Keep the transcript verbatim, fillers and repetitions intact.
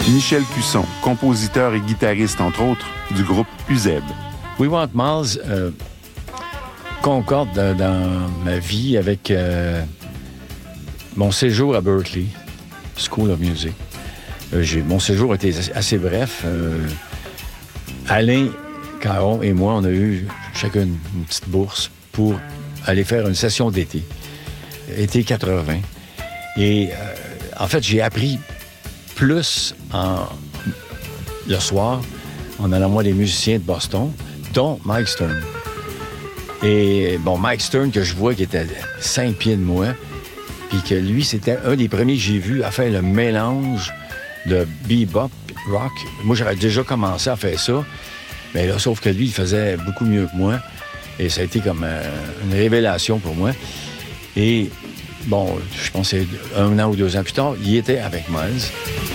Michel Cusson, compositeur et guitariste, entre autres, du groupe U Z E B. We Want Miles euh, concorde dans, dans ma vie avec euh, mon séjour à Berklee, School of Music. Euh, j'ai, mon séjour a été assez bref. Euh, Alain Caron et moi, on a eu chacun une petite bourse pour aller faire une session d'été, été quatre-vingts. Et euh, en fait, j'ai appris plus en, le soir en allant voir des musiciens de Boston, dont Mike Stern. Et bon, Mike Stern, que je vois qui était à cinq pieds de moi, puis que lui, c'était un des premiers que j'ai vu à faire le mélange de bebop, rock. Moi, j'avais déjà commencé à faire ça, mais là, sauf que lui, il faisait beaucoup mieux que moi. Et ça a été comme euh, une révélation pour moi. Et bon, je pensais un an ou deux ans plus tard, il était avec Miles.